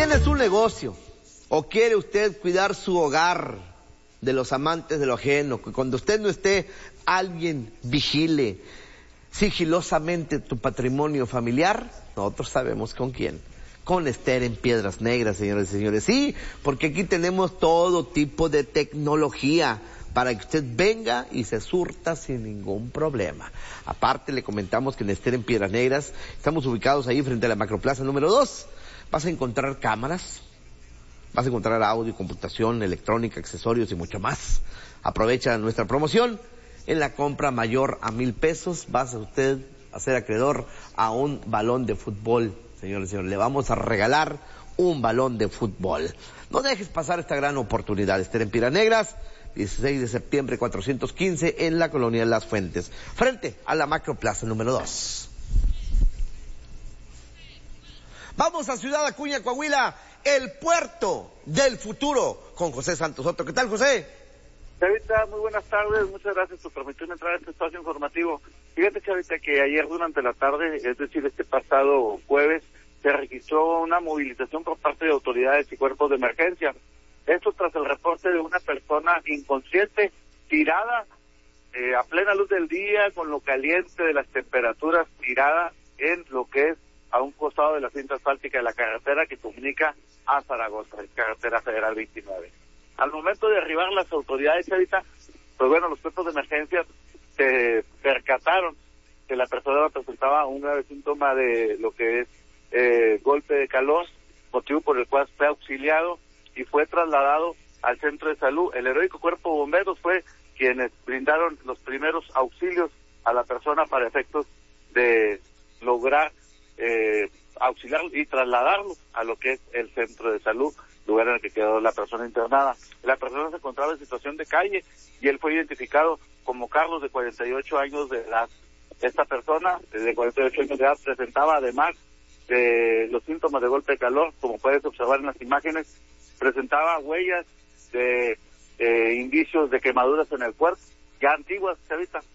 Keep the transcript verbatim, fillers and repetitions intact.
tiene su negocio o quiere usted cuidar su hogar de los amantes de lo ajeno, que cuando usted no esté, alguien vigile sigilosamente tu patrimonio familiar, nosotros sabemos con quién. Con Esther en Piedras Negras, señores y señores. Sí, porque aquí tenemos todo tipo de tecnología para que usted venga y se surta sin ningún problema. Aparte, le comentamos que en Esther en Piedras Negras estamos ubicados ahí frente a la Macroplaza número dos. Vas a encontrar cámaras, vas a encontrar audio, computación, electrónica, accesorios y mucho más. Aprovecha nuestra promoción. En la compra mayor a mil pesos vas a usted a ser acreedor a un balón de fútbol. Señores y señores, le vamos a regalar un balón de fútbol. No dejes pasar esta gran oportunidad. Esther en Piedras Negras, dieciséis de septiembre cuatrocientos quince, en la colonia Las Fuentes, frente a la Macroplaza número dos. Vamos a Ciudad Acuña, Coahuila, el puerto del futuro, con José Santos Soto. ¿Qué tal, José? Chavita, muy buenas tardes, muchas gracias por permitirme entrar a este espacio informativo. Fíjate, Chavita, que ayer durante la tarde, es decir, este pasado jueves, se registró una movilización por parte de autoridades y cuerpos de emergencia. Esto tras el reporte de una persona inconsciente, tirada eh, a plena luz del día, con lo caliente de las temperaturas, tirada en lo que es a un costado de la cinta asfáltica de la carretera que comunica a Zaragoza, carretera federal veintinueve. Al momento de arribar las autoridades, Chavita, pues bueno, los cuerpos de emergencia se percataron que la persona presentaba un grave síntoma de lo que es eh, golpe de calor, motivo por el cual fue auxiliado y fue trasladado al centro de salud. El heroico cuerpo de bomberos fue quienes brindaron los primeros auxilios a la persona para efectos de lograr eh, auxiliarlo y trasladarlo a lo que es el centro de salud, lugar en el que quedó la persona internada. La persona se encontraba en situación de calle y él fue identificado como Carlos, de cuarenta y ocho años de edad. Esta persona, de cuarenta y ocho años de edad, presentaba además de los síntomas de golpe de calor, como puedes observar en las imágenes, presentaba huellas de eh, indicios de quemaduras en el cuerpo, ya antiguas, Chavita,